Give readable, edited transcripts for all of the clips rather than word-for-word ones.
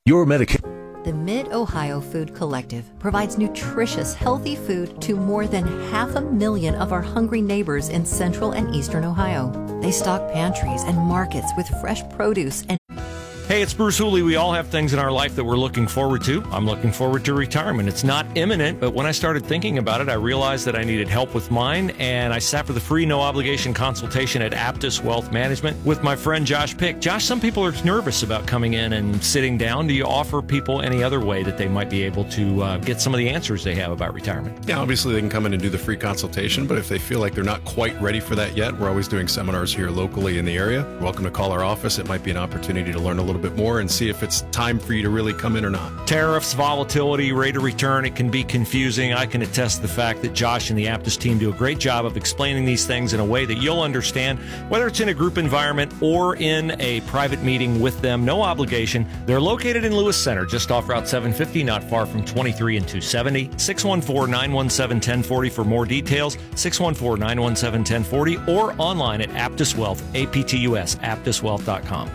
Your medication. The Mid-Ohio Food Collective provides nutritious, healthy food to more than 500,000 of our hungry neighbors in central and eastern Ohio. They stock pantries and markets with fresh produce and Hey, it's Bruce Hooley. We all have things in our life that we're looking forward to. I'm looking forward to retirement. It's not imminent, but when I started thinking about it, I realized that I needed help with mine, and I sat for the free, no-obligation consultation at Aptus Wealth Management with my friend Josh Pick. Josh, some people are nervous about coming in and sitting down. Do you offer people any other way that they might be able to get some of the answers they have about retirement? Yeah, obviously they can come in and do the free consultation, but if they feel like they're not quite ready for that yet, we're always doing seminars here locally in the area. You're welcome to call our office. It might be an opportunity to learn a little bit more and see if it's time for you to really come in or not. Tariffs, volatility, rate of return, it can be confusing. I can attest to the fact that Josh and the Aptus team do a great job of explaining these things in a way that you'll understand, whether it's in a group environment or in a private meeting with them. No obligation. They're located in Lewis Center, just off Route 750, not far from 23 and 270. 614-917-1040 for more details. 614-917-1040 or online at Aptus Wealth, APTUS, aptuswealth.com.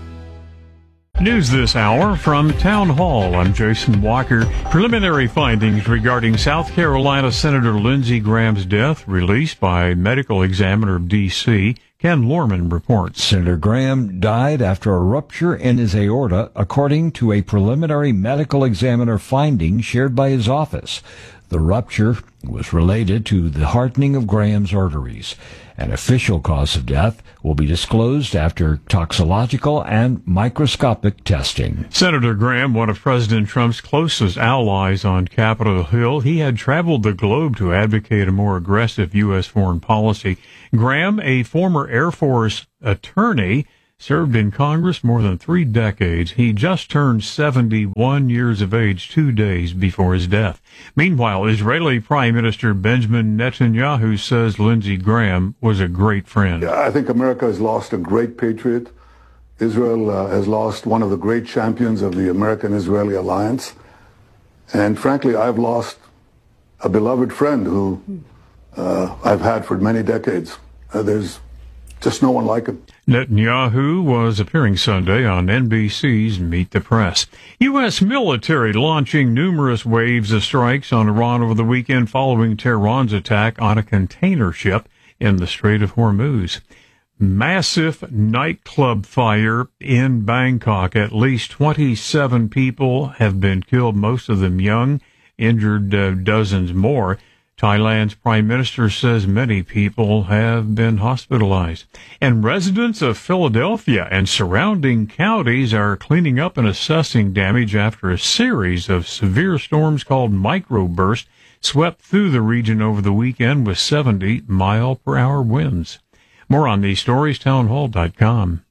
News this hour from Town Hall. I'm Jason Walker. Preliminary findings regarding South Carolina Senator Lindsey Graham's death released by medical examiner of D.C. Ken Lorman reports. Senator Graham died after a rupture in his aorta, according to a preliminary medical examiner finding shared by his office. The rupture was related to the hardening of Graham's arteries. An official cause of death will be disclosed after toxicological and microscopic testing. Senator Graham, one of President Trump's closest allies on Capitol Hill, he had traveled the globe to advocate a more aggressive U.S. foreign policy. Graham, a former Air Force attorney, served in Congress more than 3 decades. He just turned 71 years of age 2 days before his death. Meanwhile, Israeli Prime Minister Benjamin Netanyahu says Lindsey Graham was a great friend. I think America has lost a great patriot. Israel has lost one of the great champions of the American-Israeli alliance. And frankly, I've lost a beloved friend who I've had for many decades. There's just no one like him. Netanyahu was appearing Sunday on NBC's Meet the Press. U.S. military launching numerous waves of strikes on Iran over the weekend following Tehran's attack on a container ship in the Strait of Hormuz. Massive nightclub fire in Bangkok. At least 27 people have been killed, most of them young, injured dozens more. Thailand's prime minister says many people have been hospitalized. And residents of Philadelphia and surrounding counties are cleaning up and assessing damage after a series of severe storms called microburst swept through the region over the weekend with 70-mile-per-hour winds. More on these stories, townhall.com.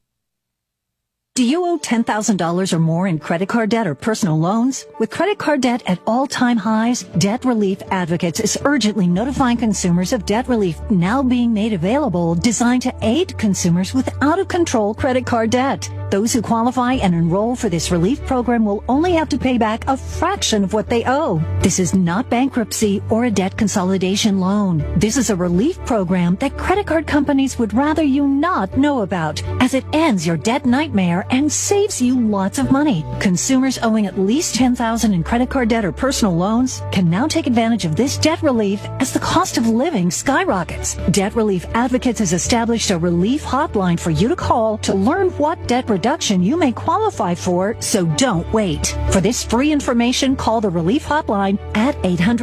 Do you owe $10,000 or more in credit card debt or personal loans? With credit card debt at all-time highs, Debt Relief Advocates is urgently notifying consumers of debt relief now being made available, designed to aid consumers with out-of-control credit card debt. Those who qualify and enroll for this relief program will only have to pay back a fraction of what they owe. This is not bankruptcy or a debt consolidation loan. This is a relief program that credit card companies would rather you not know about, as it ends your debt nightmare and saves you lots of money. Consumers owing at least $10,000 in credit card debt or personal loans can now take advantage of this debt relief as the cost of living skyrockets. Debt Relief Advocates has established a relief hotline for you to call to learn what debt reduction you may qualify for, so don't wait. For this free information, call the relief hotline at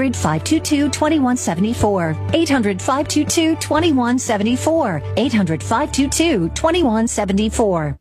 800-522-2174. 800-522-2174. 800-522-2174.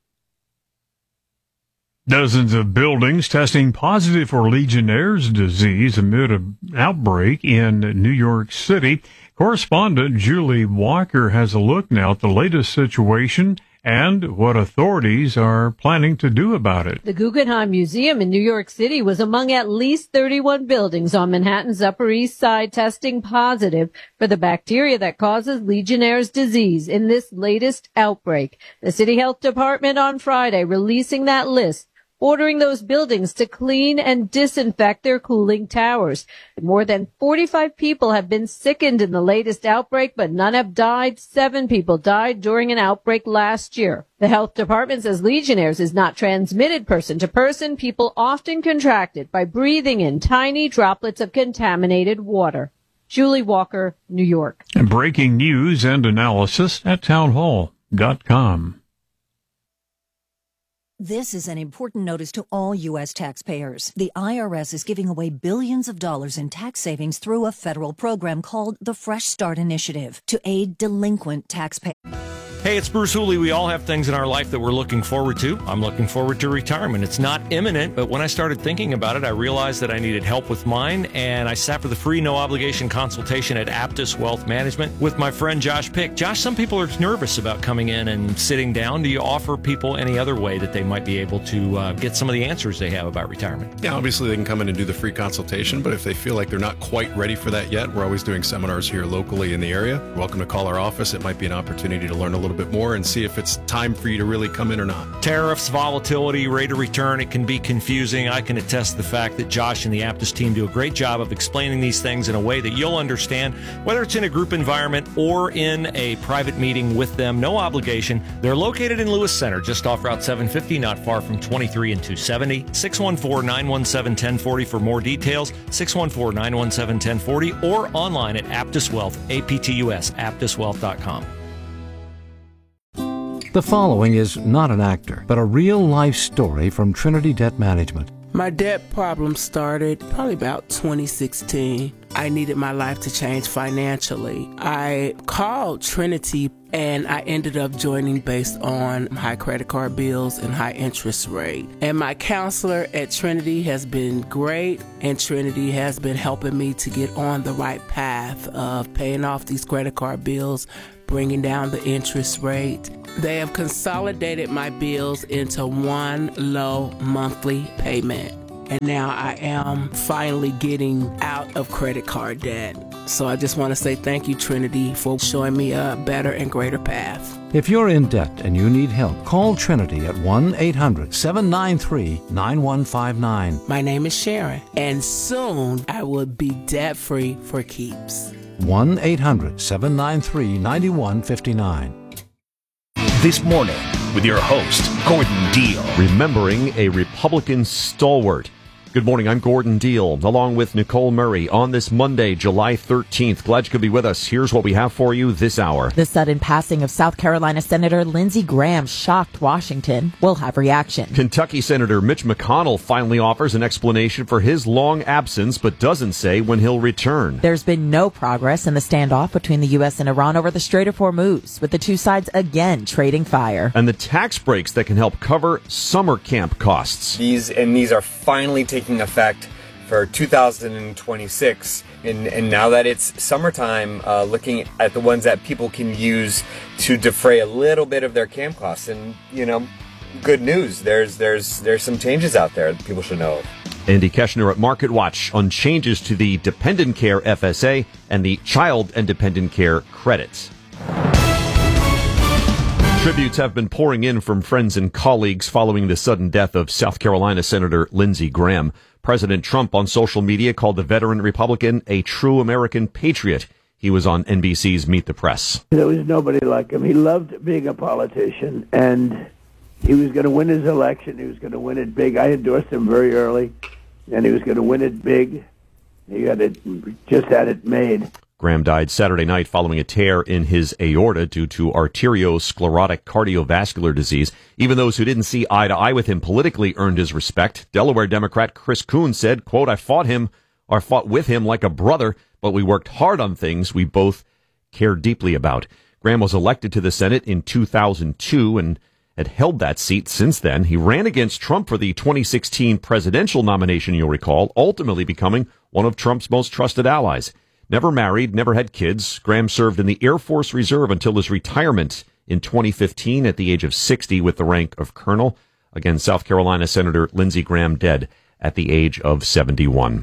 Dozens of buildings testing positive for Legionnaire's disease amid an outbreak in New York City. Correspondent Julie Walker has a look now at the latest situation and what authorities are planning to do about it. The Guggenheim Museum in New York City was among at least 31 buildings on Manhattan's Upper East Side testing positive for the bacteria that causes Legionnaire's disease in this latest outbreak. The City Health Department on Friday releasing that list ordering those buildings to clean and disinfect their cooling towers. More than 45 people have been sickened in the latest outbreak, but none have died. 7 people died during an outbreak last year. The health department says Legionnaires is not transmitted person to person. People often contract it by breathing in tiny droplets of contaminated water. Julie Walker, New York. And breaking news and analysis at townhall.com. This is an important notice to all U.S. taxpayers. The IRS is giving away billions of dollars in tax savings through a federal program called the Fresh Start Initiative to aid delinquent taxpayers. Hey, it's Bruce Hooley. We all have things in our life that we're looking forward to. I'm looking forward to retirement. It's not imminent, but when I started thinking about it, I realized that I needed help with mine, and I sat for the free, no-obligation consultation at Aptus Wealth Management with my friend Josh Pick. Josh, some people are nervous about coming in and sitting down. Do you offer people any other way that they might be able to get some of the answers they have about retirement? Yeah, obviously they can come in and do the free consultation, but if they feel like they're not quite ready for that yet, we're always doing seminars here locally in the area. You're welcome to call our office. It might be an opportunity to learn a little bit more and see if it's time for you to really come in or not. Tariffs, volatility, rate of return, it can be confusing. I can attest to the fact that Josh and the Aptus team do a great job of explaining these things in a way that you'll understand, whether it's in a group environment or in a private meeting with them. No obligation. They're located in Lewis Center, just off Route 750, not far from 23 and 270. 614-917-1040 for more details. 614-917-1040 or online at Aptus Wealth, APTUS, aptuswealth.com. The following is not an actor, but a real-life story from Trinity Debt Management. My debt problem started probably about 2016. I needed my life to change financially. I called Trinity and I ended up joining based on high credit card bills and high interest rate. And my counselor at Trinity has been great, and Trinity has been helping me to get on the right path of paying off these credit card bills, bringing down the interest rate. They have consolidated my bills into one low monthly payment. And now I am finally getting out of credit card debt. So I just want to say thank you, Trinity, for showing me a better and greater path. If you're in debt and you need help, call Trinity at 1-800-793-9159. My name is Sharon, and soon I will be debt-free for keeps. 1-800-793-9159. This morning with your host, Gordon Deal. Remembering a Republican stalwart. Good morning, I'm Gordon Deal, along with Nicole Murray on this Monday, July 13th. Glad you could be with us. Here's what we have for you this hour. The sudden passing of South Carolina Senator Lindsey Graham shocked Washington. We'll have reaction. Kentucky Senator Mitch McConnell finally offers an explanation for his long absence, but doesn't say when he'll return. There's been no progress in the standoff between the U.S. and Iran over the Strait of Hormuz, with the two sides again trading fire. And the tax breaks that can help cover summer camp costs. These are finally taking effect for 2026, and now that it's summertime, looking at the ones that people can use to defray a little bit of their camp costs. And good news, there's some changes out there that people should know of. Andy Keshner at Market Watch on changes to the Dependent Care FSA and the Child and Dependent Care credits. Tributes have been pouring in from friends and colleagues following the sudden death of South Carolina Senator Lindsey Graham. President Trump on social media called the veteran Republican a true American patriot. He was on NBC's Meet the Press. There was nobody like him. He loved being a politician, and he was going to win his election. He was going to win it big. I endorsed him very early, and he was going to win it big. He just had it made. Graham died Saturday night following a tear in his aorta due to arteriosclerotic cardiovascular disease. Even those who didn't see eye to eye with him politically earned his respect. Delaware Democrat Chris Coons said, quote, I fought with him like a brother, but we worked hard on things we both cared deeply about. Graham was elected to the Senate in 2002 and had held that seat since then. He ran against Trump for the 2016 presidential nomination, you'll recall, ultimately becoming one of Trump's most trusted allies. Never married, never had kids, Graham served in the Air Force Reserve until his retirement in 2015 at the age of 60 with the rank of colonel. Again, South Carolina Senator Lindsey Graham dead at the age of 71.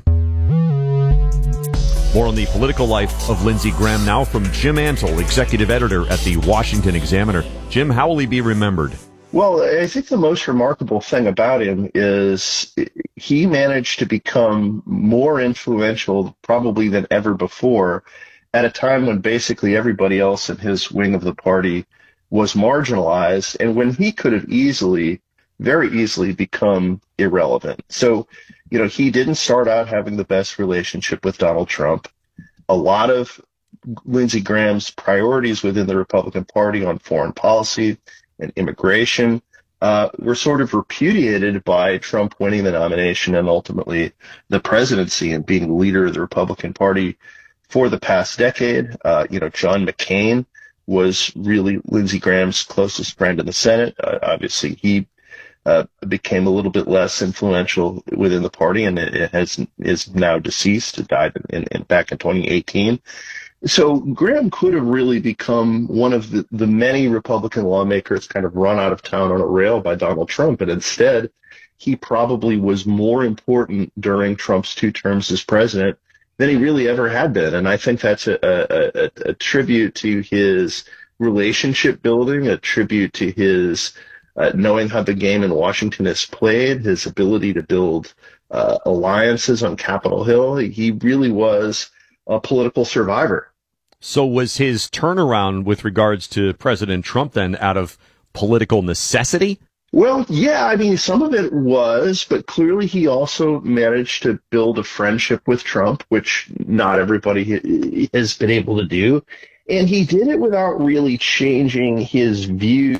More on the political life of Lindsey Graham now from Jim Antle, executive editor at the Washington Examiner. Jim, how will he be remembered? Well, I think the most remarkable thing about him is he managed to become more influential probably than ever before at a time when basically everybody else in his wing of the party was marginalized and when he could have very easily become irrelevant. So, he didn't start out having the best relationship with Donald Trump. A lot of Lindsey Graham's priorities within the Republican Party on foreign policy and immigration were sort of repudiated by Trump winning the nomination and ultimately the presidency and being the leader of the Republican Party for the past decade. John McCain was really Lindsey Graham's closest friend in the Senate. Obviously, he became a little bit less influential within the party and is now deceased. It died back in 2018. So Graham could have really become one of the many Republican lawmakers kind of run out of town on a rail by Donald Trump, but instead he probably was more important during Trump's 2 terms as president than he really ever had been. And I think that's a tribute to his relationship building, a tribute to his knowing how the game in Washington is played, his ability to build alliances on Capitol Hill. He really was a political survivor. So was his turnaround with regards to President Trump then out of political necessity? Well, yeah, I mean, some of it was, but clearly he also managed to build a friendship with Trump, which not everybody has been able to do. And he did it without really changing his view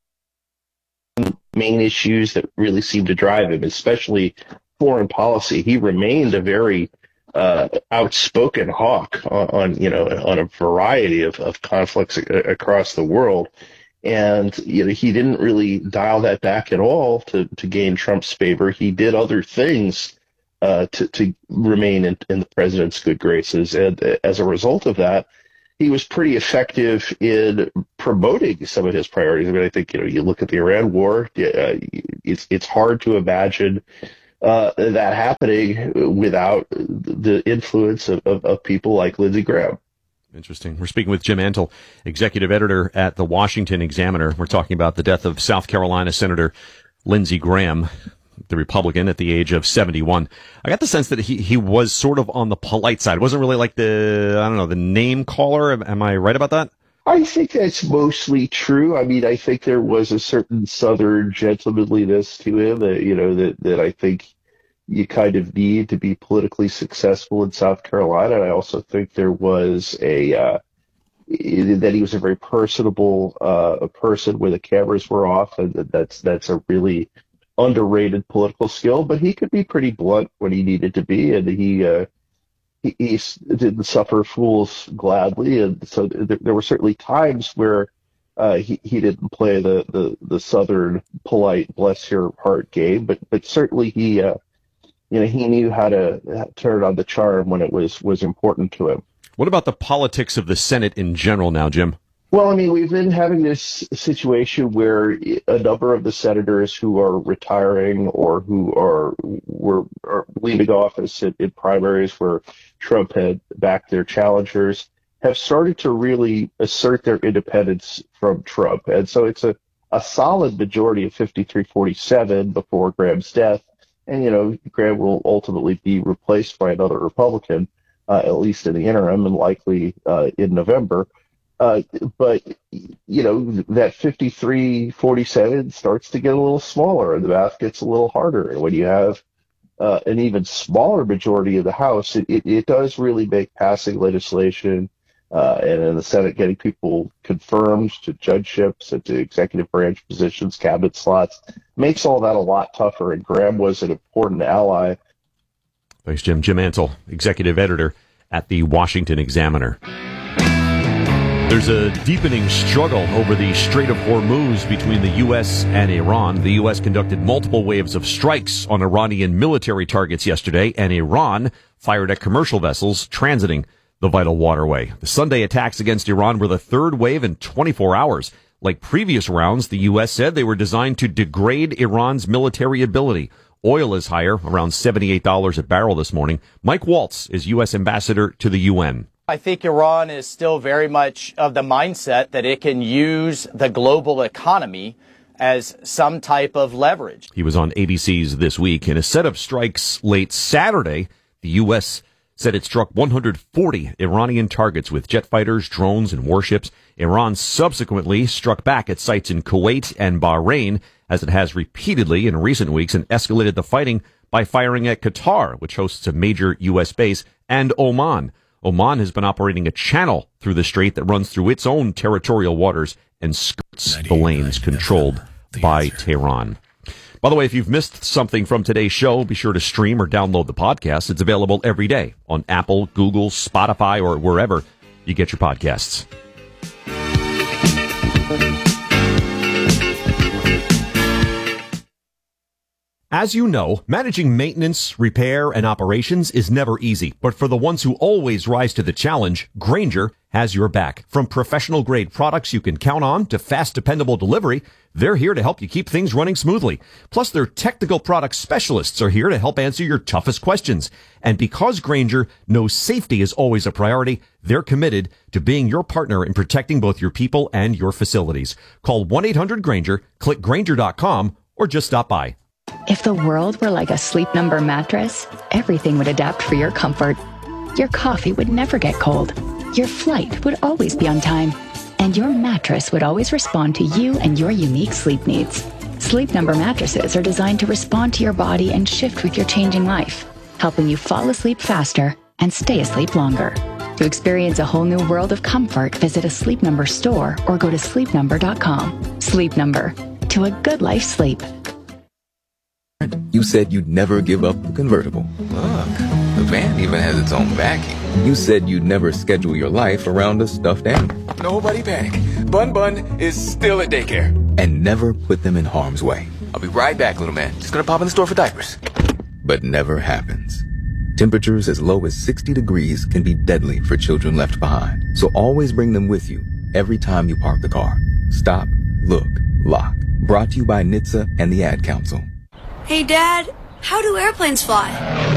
on main issues that really seemed to drive him, especially foreign policy. He remained a very outspoken hawk on a variety of conflicts across the world. And, he didn't really dial that back at all to gain Trump's favor. He did other things to remain in the president's good graces. And as a result of that, he was pretty effective in promoting some of his priorities. I mean, I think, you look at the Iran war, it's hard to imagine that happening without the influence of people like Lindsey Graham. Interesting. We're speaking with Jim Antle, executive editor at the Washington Examiner. We're talking about the death of South Carolina Senator Lindsey Graham, the Republican, at the age of 71. I got the sense that he was sort of on the polite side. It wasn't really like the name caller. Am I right about that? I think that's mostly true. I mean, I think there was a certain Southern gentlemanliness to him that I think you kind of need to be politically successful in South Carolina. And I also think there was that he was a very personable person when the cameras were off, and that's a really underrated political skill. But he could be pretty blunt when he needed to be, and he didn't suffer fools gladly. And so there were certainly times where he didn't play the Southern polite, bless your heart game, but certainly he knew how to turn on the charm when it was important to him. What about the politics of the Senate in general now, Jim? Well, I mean, we've been having this situation where a number of the senators who are retiring or who are leaving office in primaries where Trump had backed their challengers have started to really assert their independence from Trump. And so it's a solid majority of 53-47 before Graham's death. And, Graham will ultimately be replaced by another Republican, at least in the interim and likely in November. But, that 53-47 starts to get a little smaller and the math gets a little harder. And when you have an even smaller majority of the House, it does really make passing legislation and in the Senate getting people confirmed to judgeships and to executive branch positions, cabinet slots, makes all that a lot tougher. And Graham was an important ally. Thanks, Jim. Jim Antle, executive editor at the Washington Examiner. There's a deepening struggle over the Strait of Hormuz between the U.S. and Iran. The U.S. conducted multiple waves of strikes on Iranian military targets yesterday, and Iran fired at commercial vessels transiting the vital waterway. The Sunday attacks against Iran were the third wave in 24 hours. Like previous rounds, the U.S. said they were designed to degrade Iran's military ability. Oil is higher, around $78 a barrel this morning. Mike Waltz is U.S. ambassador to the UN. I think Iran is still very much of the mindset that it can use the global economy as some type of leverage. He was on ABC's This Week. In a set of strikes late Saturday, the U.S. said it struck 140 Iranian targets with jet fighters, drones, and warships. Iran subsequently struck back at sites in Kuwait and Bahrain, as it has repeatedly in recent weeks, and escalated the fighting by firing at Qatar, which hosts a major U.S. base, and Oman. Oman has been operating a channel through the strait that runs through its own territorial waters and skirts the lanes controlled by Tehran. By the way, if you've missed something from today's show, be sure to stream or download the podcast. It's available every day on Apple, Google, Spotify, or wherever you get your podcasts. As you know, managing maintenance, repair, and operations is never easy. But for the ones who always rise to the challenge, Grainger has your back. From professional-grade products you can count on to fast, dependable delivery, they're here to help you keep things running smoothly. Plus, their technical product specialists are here to help answer your toughest questions. And because Grainger knows safety is always a priority, they're committed to being your partner in protecting both your people and your facilities. Call 1-800-GRAINGER, click Grainger.com, or just stop by. If the world were like a Sleep Number mattress, everything would adapt for your comfort. Your coffee would never get cold. Your flight would always be on time. And your mattress would always respond to you and your unique sleep needs. Sleep Number mattresses are designed to respond to your body and shift with your changing life, helping you fall asleep faster and stay asleep longer. To experience a whole new world of comfort, visit a Sleep Number store or go to sleepnumber.com. Sleep Number. To a good life sleep. You said you'd never give up the convertible. Look, the van even has its own vacuum. You said you'd never schedule your life around a stuffed animal. Nobody panic. Bun Bun is still at daycare. And never put them in harm's way. I'll be right back, little man. Just gonna pop in the store for diapers. But never happens. Temperatures as low as 60 degrees can be deadly for children left behind. So always bring them with you every time you park the car. Stop, look, lock. Brought to you by NHTSA and the Ad Council. Hey, Dad, how do airplanes fly?